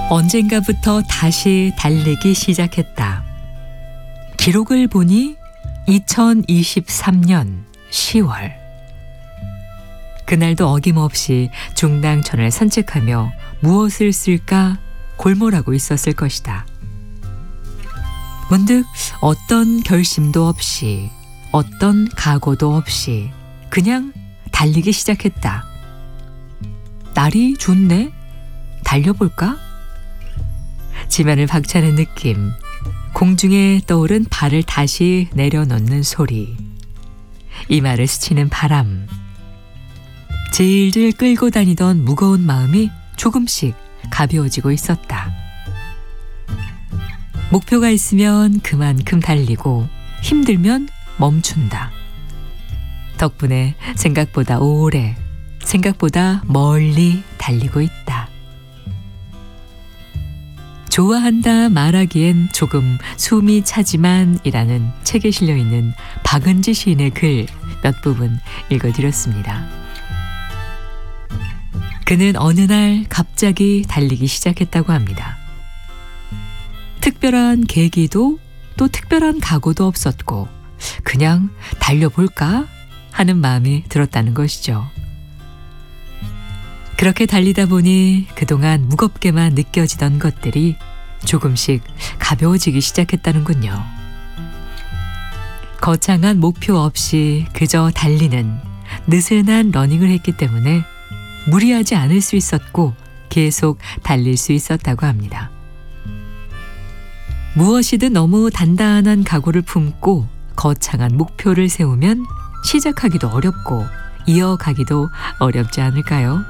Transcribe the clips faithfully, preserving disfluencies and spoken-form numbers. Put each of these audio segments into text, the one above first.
언젠가부터 다시 달리기 시작했다. 기록을 보니 이천이십삼 년 시월. 그날도 어김없이 중랑천을 산책하며 무엇을 쓸까 골몰하고 있었을 것이다. 문득 어떤 결심도 없이, 어떤 각오도 없이 그냥 달리기 시작했다. 날이 좋네? 달려볼까? 지면을 박차는 느낌, 공중에 떠오른 발을 다시 내려놓는 소리, 이마를 스치는 바람, 질질 끌고 다니던 무거운 마음이 조금씩 가벼워지고 있었다. 목표가 있으면 그만큼 달리고 힘들면 멈춘다. 덕분에 생각보다 오래, 생각보다 멀리 달리고 있다. 좋아한다 말하기엔 조금 숨이 차지만 이라는 책에 실려있는 박은지 시인의 글 몇 부분 읽어드렸습니다. 그는 어느 날 갑자기 달리기 시작했다고 합니다. 특별한 계기도 또 특별한 각오도 없었고 그냥 달려볼까 하는 마음이 들었다는 것이죠. 그렇게 달리다 보니 그동안 무겁게만 느껴지던 것들이 조금씩 가벼워지기 시작했다는군요. 거창한 목표 없이 그저 달리는 느슨한 러닝을 했기 때문에 무리하지 않을 수 있었고 계속 달릴 수 있었다고 합니다. 무엇이든 너무 단단한 각오를 품고 거창한 목표를 세우면 시작하기도 어렵고 이어가기도 어렵지 않을까요?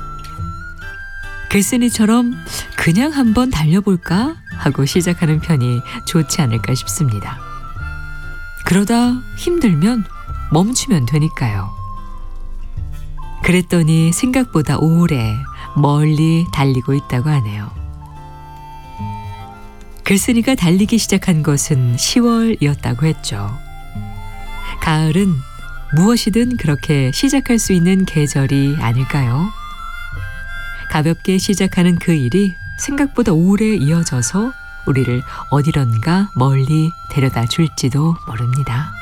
글쓴이처럼 그냥 한번 달려볼까 하고 시작하는 편이 좋지 않을까 싶습니다. 그러다 힘들면 멈추면 되니까요. 그랬더니 생각보다 오래 멀리 달리고 있다고 하네요. 글쓴이가 달리기 시작한 것은 시월이었다고 했죠. 가을은 무엇이든 그렇게 시작할 수 있는 계절이 아닐까요? 가볍게 시작하는 그 일이 생각보다 오래 이어져서 우리를 어디론가 멀리 데려다 줄지도 모릅니다.